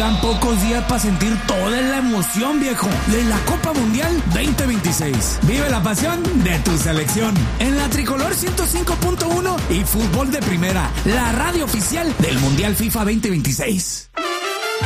Faltan pocos días para sentir toda la emoción, viejo, de la Copa Mundial 2026. Vive la pasión de tu selección en la Tricolor 105.1 y Fútbol de Primera, la radio oficial del Mundial FIFA 2026.